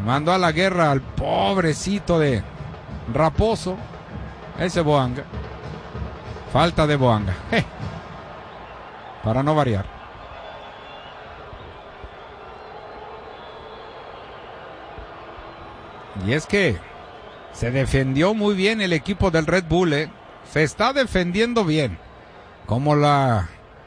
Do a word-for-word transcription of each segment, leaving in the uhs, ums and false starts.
Mandó a la guerra al pobrecito de Raposo. Ese Boanga. Falta de Boanga. Je. Para no variar. Y es que se defendió muy bien el equipo del Red Bull, ¿eh? Se está defendiendo bien. Como la...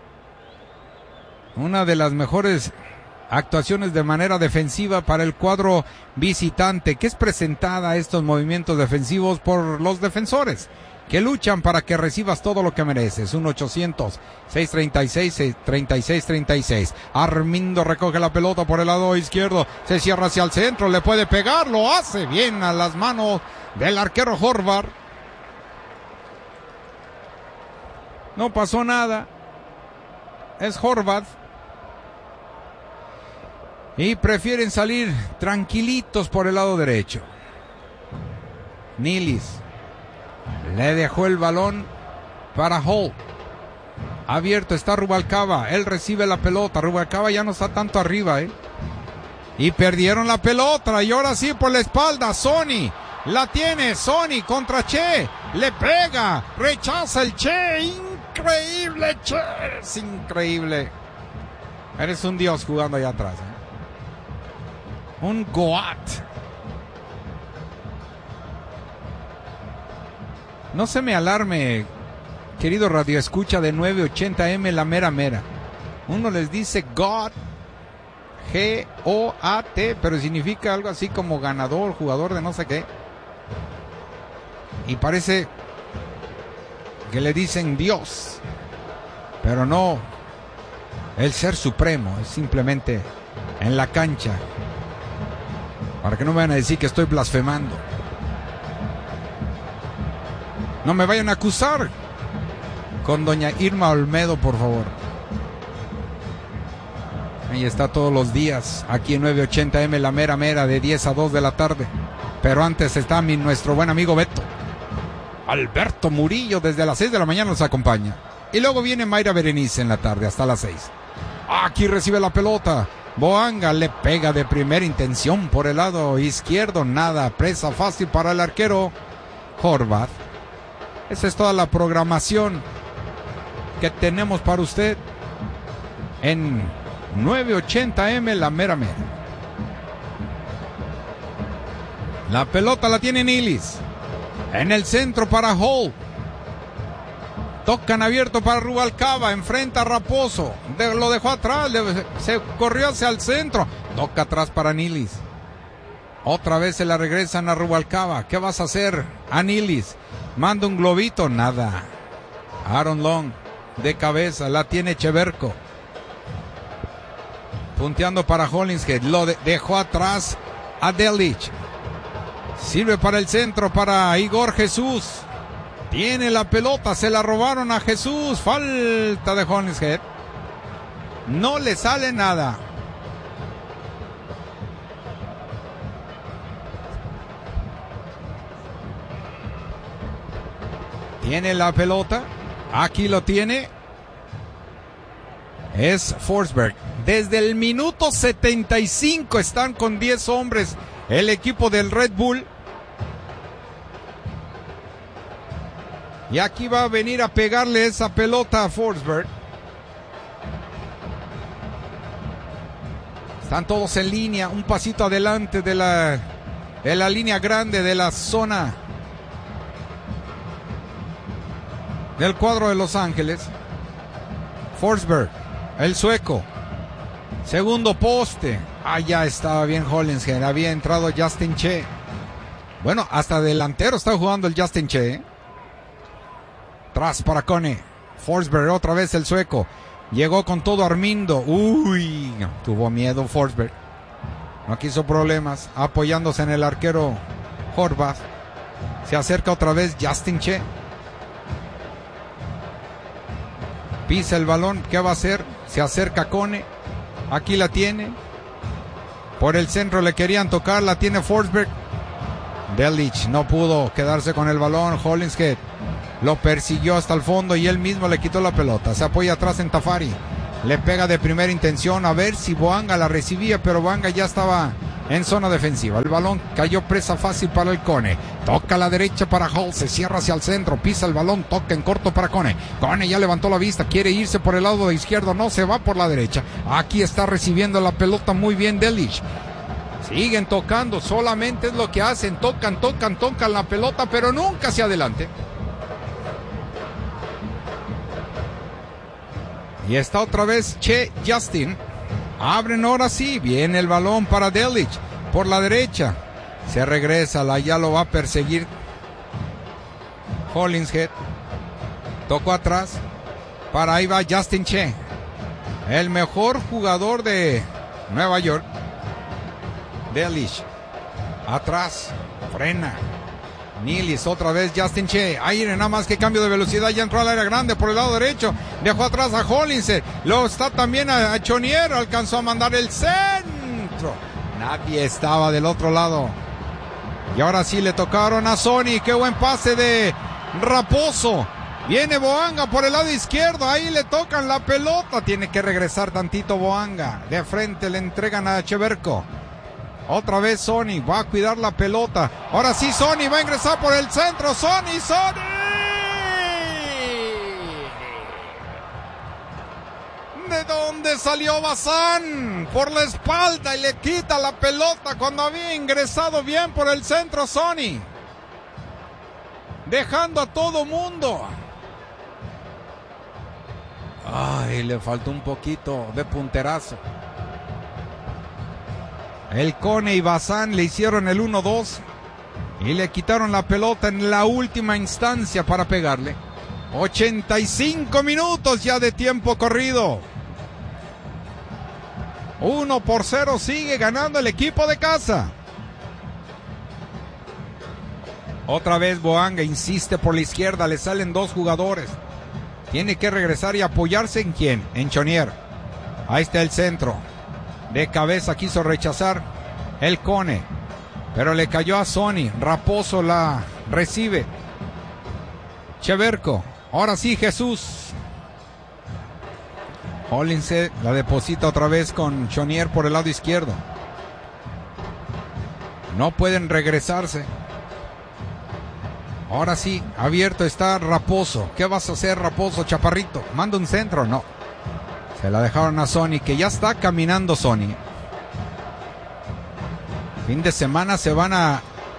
una de las mejores actuaciones de manera defensiva para el cuadro visitante, que es presentada a estos movimientos defensivos por los defensores, que luchan para que recibas todo lo que mereces. uno ochocientos, seiscientos treinta y seis, treinta y seis treinta y seis. Armindo recoge la pelota por el lado izquierdo, se cierra hacia el centro, le puede pegar, lo hace bien a las manos del arquero Horvath. No pasó nada. Es Horvath. Y prefieren salir tranquilitos por el lado derecho. Nilis le dejó el balón para Hall. Abierto está Rubalcaba. Él recibe la pelota. Rubalcaba ya no está tanto arriba, ¿eh? Y perdieron la pelota. Y ahora sí por la espalda. Sony la tiene. Sony contra Che. Le pega. Rechaza el Che. Increíble, Che. Es increíble. Eres un dios jugando allá atrás, ¿eh? Un Goat. No se me alarme, querido radio escucha de nueve ochenta eme, la mera mera. Uno les dice God, G O A T, pero significa algo así como ganador, jugador de no sé qué. Y parece que le dicen Dios, pero no el ser supremo, es simplemente en la cancha. Para que no me vayan a decir que estoy blasfemando. No me vayan a acusar con doña Irma Olmedo, por favor. Ahí está todos los días, aquí en nueve ochenta eme, la mera mera, de diez a dos de la tarde. Pero antes está mi, nuestro buen amigo Beto. Alberto Murillo, desde las seis de la mañana nos acompaña. Y luego viene Mayra Berenice en la tarde, hasta las seis. Aquí recibe la pelota. Boanga le pega de primera intención por el lado izquierdo. Nada, presa fácil para el arquero Horvath. Esa es toda la programación que tenemos para usted en nueve ochenta eme, la mera mera. La pelota la tiene Nilis. En el centro para Hall. Tocan abierto para Rubalcaba, enfrenta a Raposo, de, lo dejó atrás, le, se corrió hacia el centro, toca atrás para Nilis. Otra vez se la regresan a Rubalcaba. ¿Qué vas a hacer? A Nilis. Manda un globito, nada. Aaron Long, de cabeza, la tiene Cheverko. Punteando para Hollingshead, lo de, dejó atrás a Delic. Sirve para el centro, para Igor Jesús. Tiene la pelota, se la robaron a Jesús. Falta de Hollingshead. No le sale nada. Tiene la pelota. Aquí lo tiene. Es Forsberg. Desde el minuto setenta y cinco están con diez hombres el equipo del Red Bull. Y aquí va a venir a pegarle esa pelota a Forsberg. Están todos en línea, un pasito adelante de la, de la línea grande de la zona del cuadro de Los Ángeles. Forsberg, el sueco. Segundo poste. Ah, ya estaba bien Hollingshead. Había entrado Justin Che. Bueno, hasta delantero está jugando el Justin Che, ¿eh? Tras para Cone. Forsberg otra vez el sueco. Llegó con todo Armindo. Uy, no, tuvo miedo Forsberg. No quiso problemas. Apoyándose en el arquero Horvath. Se acerca otra vez Justin Che. Pisa el balón. ¿Qué va a hacer? Se acerca Cone. Aquí la tiene. Por el centro le querían tocar. La tiene Forsberg. Delic no pudo quedarse con el balón. Hollingshead lo persiguió hasta el fondo y él mismo le quitó la pelota. Se apoya atrás en Tafari. Le pega de primera intención a ver si Boanga la recibía, pero Boanga ya estaba en zona defensiva. El balón cayó presa fácil para el Cone. Toca a la derecha para Hall, se cierra hacia el centro, pisa el balón, toca en corto para Cone. Cone ya levantó la vista, quiere irse por el lado izquierdo, no se va por la derecha. Aquí está recibiendo la pelota muy bien Delic. Siguen tocando, solamente es lo que hacen, tocan, tocan, tocan la pelota, pero nunca hacia adelante. Y está otra vez Che Justin. Abren ahora sí, viene el balón para Delic por la derecha. Se regresa, la ya lo va a perseguir Hollingshead. Tocó atrás. Para ahí va Justin Che, el mejor jugador de Nueva York. Delic atrás, frena. Nilis, otra vez Justin Che, aire nada más que cambio de velocidad, ya entró al área grande por el lado derecho, dejó atrás a Hollingshead, luego está también a, a Chonier, alcanzó a mandar el centro, nadie estaba del otro lado, y ahora sí le tocaron a Sony, qué buen pase de Raposo, viene Boanga por el lado izquierdo, ahí le tocan la pelota, tiene que regresar tantito Boanga, de frente le entregan a Cheverko. Otra vez Sony, va a cuidar la pelota. Ahora sí Sony va a ingresar por el centro. Sony, Sony. ¿De dónde salió Bazán? Por la espalda y le quita la pelota cuando había ingresado bien por el centro Sony. Dejando a todo mundo. Ay, le faltó un poquito de punterazo. El Cone y Bazán le hicieron el uno dos y le quitaron la pelota en la última instancia para pegarle. ochenta y cinco minutos ya de tiempo corrido. uno por cero sigue ganando el equipo de casa. Otra vez Boanga insiste por la izquierda, le salen dos jugadores. Tiene que regresar y apoyarse en quién, en Chonier. Ahí está el centro. De cabeza quiso rechazar el Cone, pero le cayó a Sony. Raposo la recibe. Cheverko, ahora sí Jesús. Hollingshead la deposita otra vez con Chonier por el lado izquierdo. No pueden regresarse. Ahora sí, abierto está Raposo. ¿Qué vas a hacer, Raposo, chaparrito? ¿Manda un centro? No. Se la dejaron a Sony, que ya está caminando Sony. Fin de semana se van a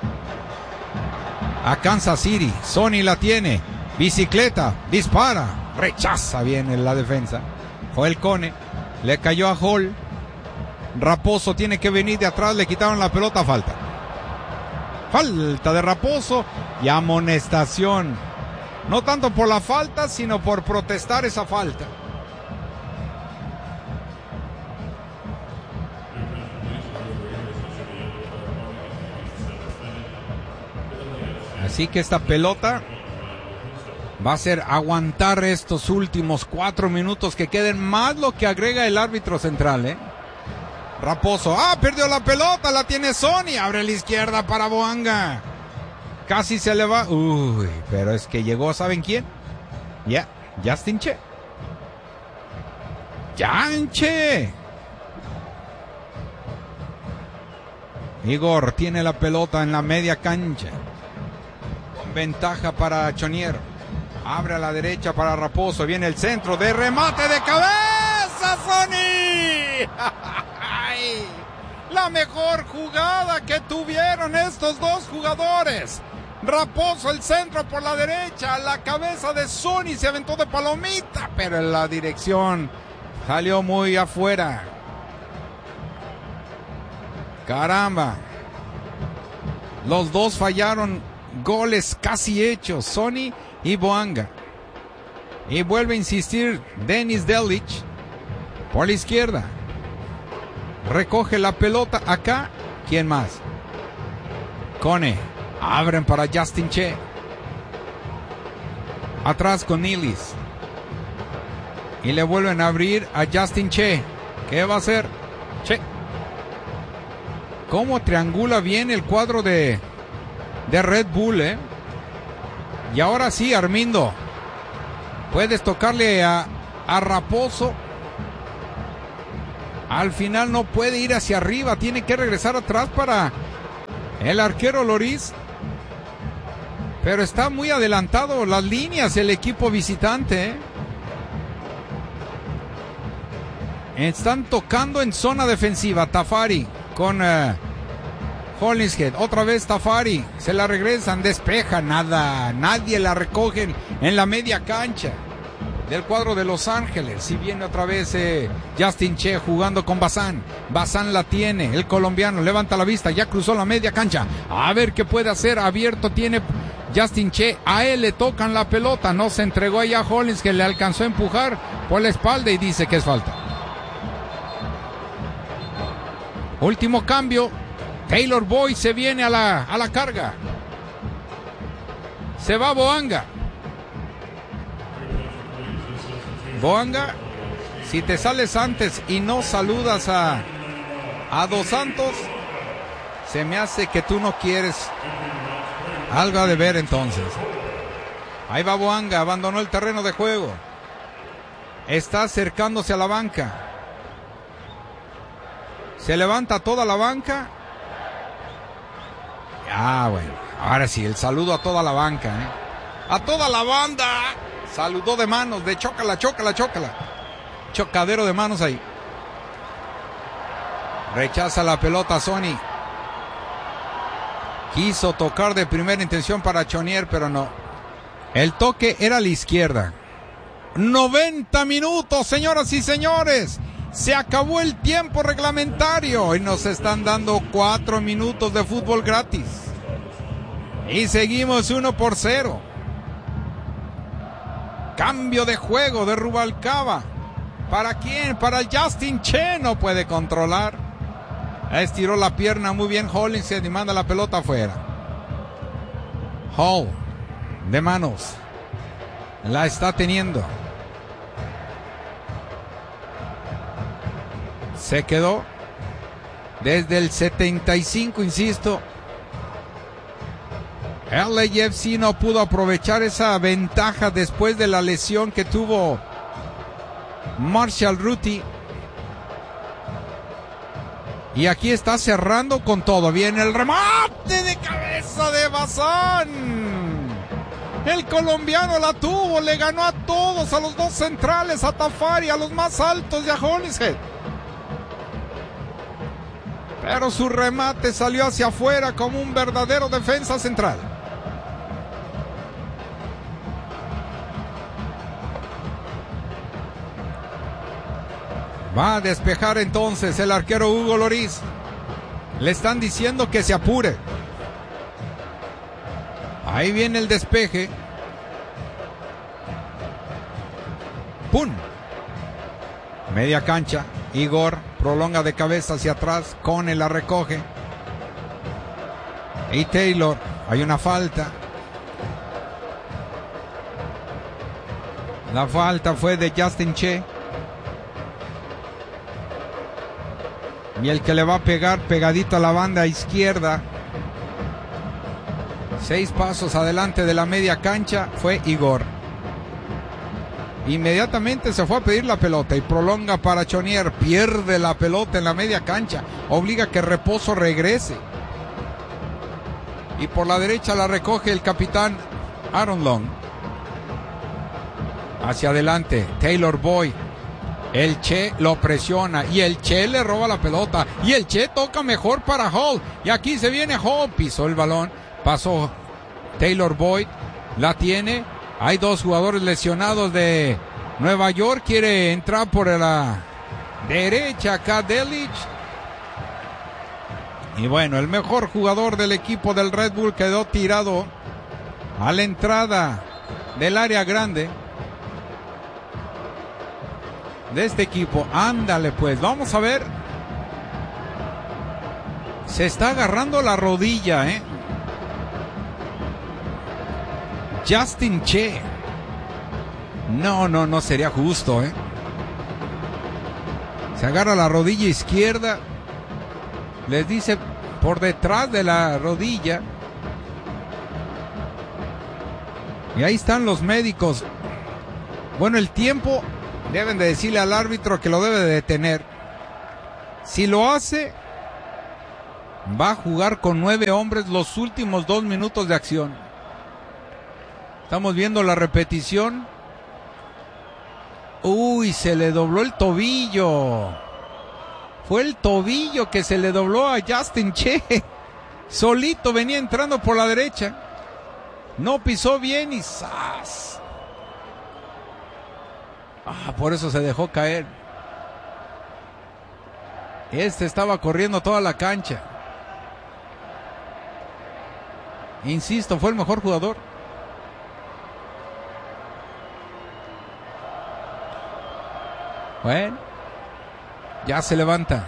a Kansas City. Sony la tiene. Bicicleta, dispara. Rechaza bien en la defensa. Fue el Cone. Le cayó a Hall. Raposo tiene que venir de atrás. Le quitaron la pelota. Falta. Falta de Raposo y amonestación. No tanto por la falta, sino por protestar esa falta. Así que esta pelota va a ser aguantar estos últimos cuatro minutos que queden, más lo que agrega el árbitro central, ¿eh? Raposo, ah, perdió la pelota, la tiene Sony, abre la izquierda para Boanga. Casi se le va, uy, pero es que llegó, ¿saben quién? Ya, yeah, Justin Che. Yanche. Igor tiene la pelota en la media cancha. Ventaja para Chonier. Abre a la derecha para Raposo. Viene el centro de remate de cabeza, Sony. La mejor jugada que tuvieron estos dos jugadores. Raposo el centro por la derecha. La cabeza de Sony se aventó de palomita, pero en la dirección salió muy afuera. Caramba. Los dos fallaron goles casi hechos, Sony y Boanga. Y vuelve a insistir Denis Delic por la izquierda. Recoge la pelota acá. ¿Quién más? Cone. Abren para Justin Che. Atrás con Nilis. Y le vuelven a abrir a Justin Che. ¿Qué va a hacer? Che. ¿Cómo triangula bien el cuadro de de Red Bull, eh? Y ahora sí, Armindo, puedes tocarle a, a Raposo. Al final no puede ir hacia arriba, tiene que regresar atrás para el arquero Loris. Pero está muy adelantado las líneas el equipo visitante, ¿eh? Están tocando en zona defensiva. Tafari con uh, Hollingshead. Otra vez Tafari. Se la regresan, despeja, nada. Nadie la recoge en la media cancha del cuadro de Los Ángeles. Y viene otra vez eh, Justin Che jugando con Bazán. Bazán la tiene, el colombiano levanta la vista, ya cruzó la media cancha. A ver qué puede hacer. Abierto tiene Justin Che. A él le tocan la pelota. No se entregó allá a Hollins, que le alcanzó a empujar por la espalda y dice que es falta. Último cambio. Taylor Boyd se viene a la, a la carga. Se va Boanga. Boanga, si te sales antes y no saludas a, a Dos Santos, se me hace que tú no quieres. Algo ha de ver entonces. Ahí va Boanga, abandonó el terreno de juego. Está acercándose a la banca. Se levanta toda la banca. Ah, bueno, ahora sí, el saludo a toda la banca, ¿eh? A toda la banda. Saludó de manos, de chócala, chócala, chócala. Chocadero de manos ahí. Rechaza la pelota Sony. Quiso tocar de primera intención para Chonier, pero no. El toque era a la izquierda. noventa minutos, señoras y señores. Se acabó el tiempo reglamentario y nos están dando cuatro minutos de fútbol gratis. Y seguimos uno por cero. Cambio de juego de Rubalcaba. ¿Para quién? Para el Justin Che. No puede controlar. Estiró la pierna muy bien Hollins y manda la pelota afuera. Hall de manos. La está teniendo. Se quedó desde el setenta y cinco, insisto. L A F C no pudo aprovechar esa ventaja después de la lesión que tuvo Marshall Ruti. Y aquí está cerrando con todo. Viene el remate de cabeza de Bazán. El colombiano la tuvo, le ganó a todos, a los dos centrales, a Tafari, a los más altos y a Hollingshead. Pero su remate salió hacia afuera como un verdadero defensa central. Va a despejar entonces el arquero Hugo Loris. Le están diciendo que se apure. Ahí viene el despeje. ¡Pum! Media cancha. Igor prolonga de cabeza hacia atrás. Cone la recoge. Y Taylor. Hay una falta. La falta fue de Justin Che. Y el que le va a pegar pegadito a la banda izquierda, seis pasos adelante de la media cancha, fue Igor. Inmediatamente se fue a pedir la pelota y prolonga para Chonier. Pierde la pelota en la media cancha, obliga que Reposo regrese. Y por la derecha la recoge el capitán Aaron Long. Hacia adelante, Taylor Boyd. El Che lo presiona y el Che le roba la pelota y el Che toca mejor para Hall. Y aquí se viene Hall, pisó el balón, pasó Taylor Boyd, la tiene. Hay dos jugadores lesionados de Nueva York, quiere entrar por la derecha acá Delic. Y bueno, el mejor jugador del equipo del Red Bull quedó tirado a la entrada del área grande de este equipo. Ándale pues, vamos a ver. Se está agarrando la rodilla, eh. Justin Che. No, no, no sería justo, eh. Se agarra la rodilla izquierda. Les dice por detrás de la rodilla. Y ahí están los médicos. Bueno, el tiempo deben de decirle al árbitro que lo debe de detener. Si lo hace, va a jugar con nueve hombres los últimos dos minutos de acción. Estamos viendo la repetición. Uy, se le dobló el tobillo. Fue el tobillo que se le dobló a Justin Che. Solito venía entrando por la derecha. No pisó bien y ¡zas! Ah, por eso se dejó caer. Este estaba corriendo toda la cancha. Insisto, fue el mejor jugador. Bueno, ya se levanta.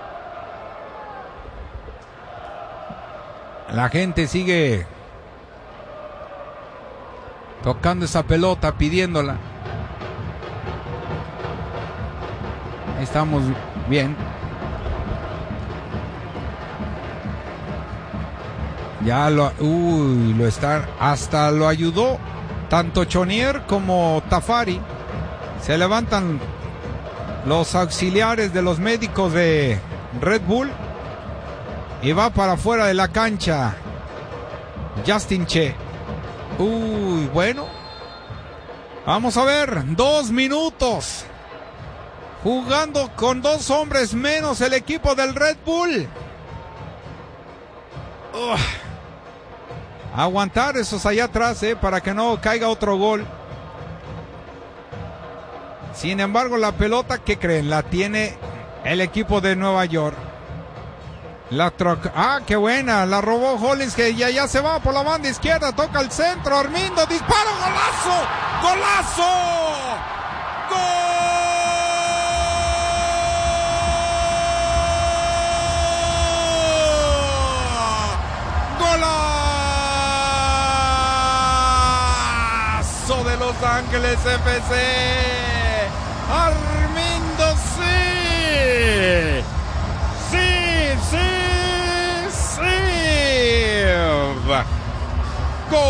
La gente sigue tocando esa pelota, pidiéndola. Estamos bien. Ya lo, uy, lo está, hasta lo ayudó tanto Chonier como Tafari. Se levantan los auxiliares de los médicos de Red Bull y va para afuera de la cancha Justin Che. Uy, bueno, vamos a ver, dos minutos jugando con dos hombres menos el equipo del Red Bull. Uh, aguantar esos allá atrás, eh, para que no caiga otro gol. Sin embargo, la pelota, ¿qué creen? La tiene el equipo de Nueva York. La troca. Ah, qué buena. La robó Hollins, que ya, ya se va por la banda izquierda. Toca el centro. Armindo. Disparo. ¡Golazo! ¡Golazo! ¡Gol! ¡Golazo de Los Ángeles F C! Armindo, sí, sí, sí, sí. Gol.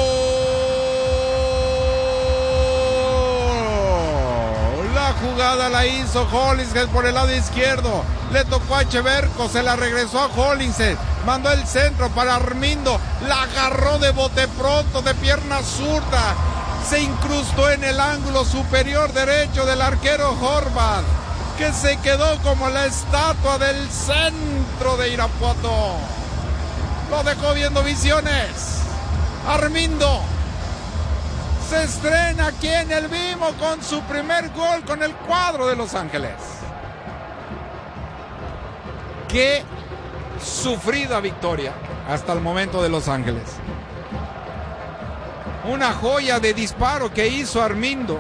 La jugada la hizo Hollins por el lado izquierdo. Le tocó a Echeverco, se la regresó a Hollins. Mandó el centro para Armindo. La agarró de bote pronto, de pierna zurda. Se incrustó en el ángulo superior derecho del arquero Horvath, que se quedó como la estatua del centro de Irapuato. Lo dejó viendo visiones. Armindo se estrena aquí en el Vimo con su primer gol con el cuadro de Los Ángeles. Qué sufrida victoria hasta el momento de Los Ángeles. Una joya de disparo que hizo Armindo.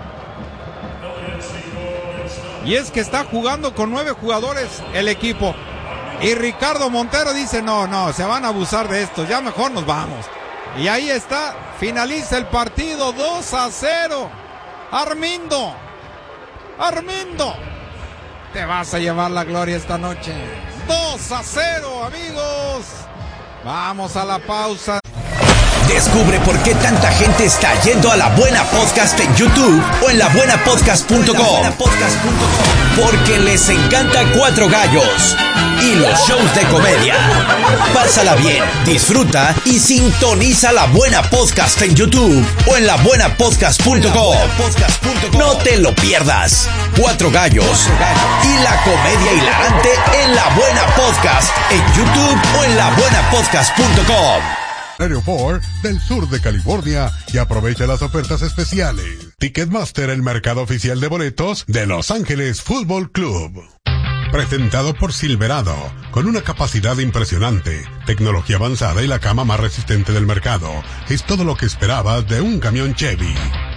Y es que está jugando con nueve jugadores el equipo. Y Ricardo Montero dice, no, no, se van a abusar de esto, ya mejor nos vamos. Y ahí está, finaliza el partido dos a cero. Armindo, Armindo, te vas a llevar la gloria esta noche. dos a cero, amigos. Vamos a la pausa. Descubre por qué tanta gente está yendo a La Buena Podcast en YouTube o en la buena podcast punto com. Porque les encanta Cuatro Gallos y los shows de comedia. Pásala bien, disfruta y sintoniza La Buena Podcast en YouTube o en la buena podcast punto com. No te lo pierdas. Cuatro Gallos y la comedia hilarante en La Buena Podcast en YouTube o en la buena podcast punto com. Ford del sur de California y aprovecha las ofertas especiales. Ticketmaster, el mercado oficial de boletos de Los Ángeles Fútbol Club. Presentado por Silverado, con una capacidad impresionante, tecnología avanzada y la cama más resistente del mercado. Es todo lo que esperabas de un camión Chevy.